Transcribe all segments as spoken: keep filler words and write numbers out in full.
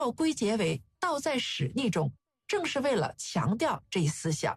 归结为道在始逆中，正是为了强调这一思想。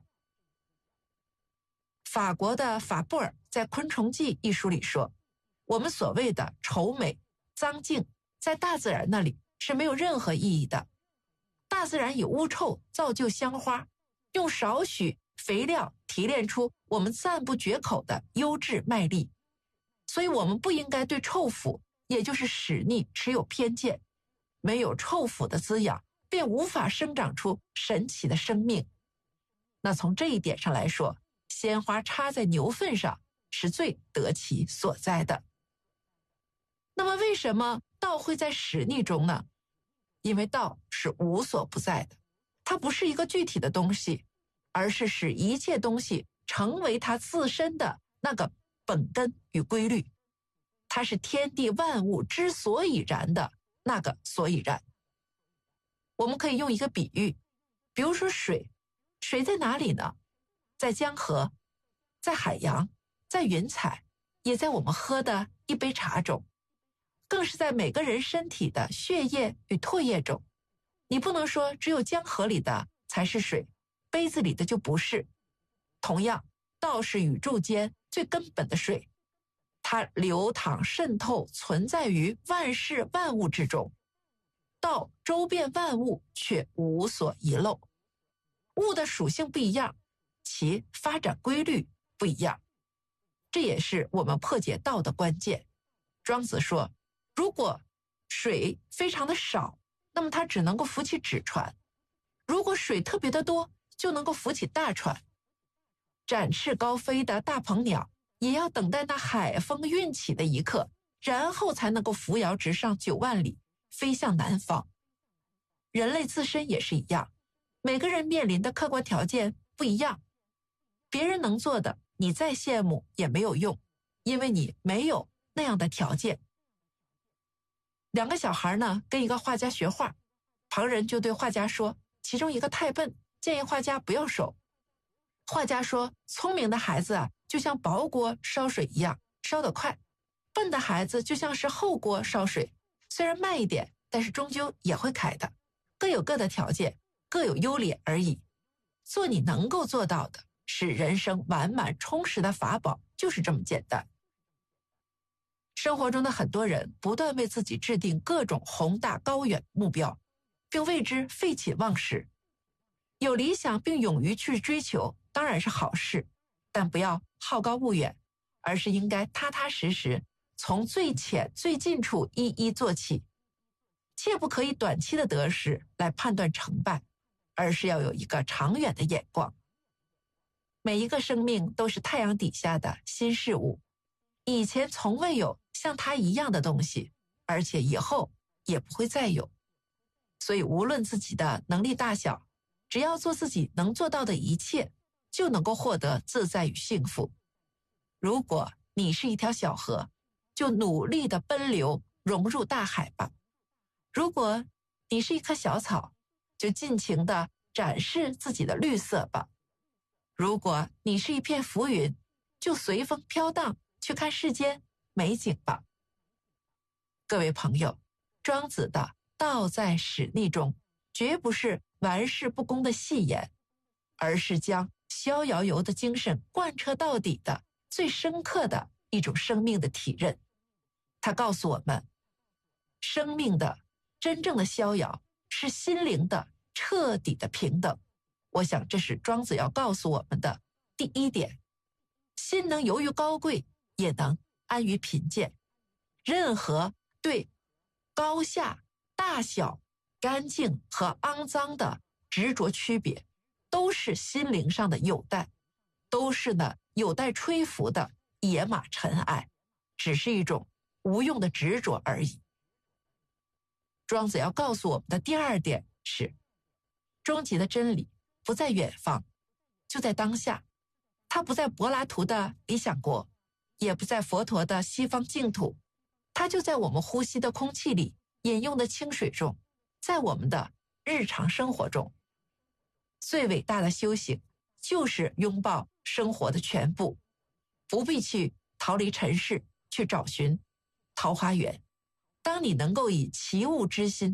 法国的法布尔在《昆虫记》一书里说，我们所谓的丑美、脏净，在大自然那里是没有任何意义的。大自然以污臭造就香花，用少许肥料提炼出我们赞不绝口的优质麦粒。所以我们不应该对臭腐，也就是屎溺持有偏见。没有臭腐的滋养，便无法生长出神奇的生命。那从这一点上来说，鲜花插在牛粪上是最得其所在的。那么为什么道会在屎溺中呢？因为道是无所不在的，它不是一个具体的东西，而是使一切东西成为它自身的那个本根与规律。它是天地万物之所以然的那个所以然。我们可以用一个比喻，比如说水，水在哪里呢？在江河，在海洋，在云彩，也在我们喝的一杯茶中，更是在每个人身体的血液与唾液中。你不能说只有江河里的才是水，杯子里的就不是。同样，道是宇宙间最根本的水，它流淌渗透存在于万事万物之中，道周遍万物却无所遗漏。物的属性不一样，其发展规律不一样，这也是我们破解道的关键。庄子说，如果水非常的少，那么它只能够浮起纸船；如果水特别的多，就能够浮起大船。展翅高飞的大鹏鸟也要等待那海风运起的一刻，然后才能够扶摇直上九万里，飞向南方。人类自身也是一样，每个人面临的客观条件不一样，别人能做的，你再羡慕也没有用，因为你没有那样的条件。两个小孩呢，跟一个画家学画，旁人就对画家说，其中一个太笨，建议画家不要收。画家说，聪明的孩子啊，就像薄锅烧水一样，烧得快；笨的孩子就像是厚锅烧水，虽然慢一点，但是终究也会开的。各有各的条件，各有优劣而已。做你能够做到的，使人生完满充实的法宝，就是这么简单。生活中的很多人不断为自己制定各种宏大高远目标，并为之废寝忘食。有理想并勇于去追求，当然是好事，但不要好高骛远，而是应该踏踏实实，从最浅最近处一一做起。切不可以短期的得失来判断成败，而是要有一个长远的眼光。每一个生命都是太阳底下的新事物，以前从未有像它一样的东西，而且以后也不会再有。所以无论自己的能力大小，只要做自己能做到的一切，就能够获得自在与幸福。如果你是一条小河，就努力地奔流，融入大海吧。如果你是一棵小草，就尽情地展示自己的绿色吧。如果你是一片浮云，就随风飘荡，去看世间美景吧。各位朋友，庄子的道在始逆中，绝不是玩世不恭的戏言，而是将逍遥游的精神贯彻到底的最深刻的一种生命的体认。他告诉我们，生命的真正的逍遥是心灵的彻底的平等。我想这是庄子要告诉我们的第一点。心能游于高贵，也能安于贫贱。任何对高下、大小、干净和肮脏的执着区别，都是心灵上的有待，都是呢有待吹拂的野马尘埃，只是一种无用的执着而已。庄子要告诉我们的第二点是，终极的真理不在远方，就在当下。它不在柏拉图的理想国，也不在佛陀的西方净土，它就在我们呼吸的空气里，饮用的清水中，在我们的日常生活中。最伟大的修行就是拥抱生活的全部，不必去逃离尘世，去找寻桃花源。当你能够以齐物之心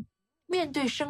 面对生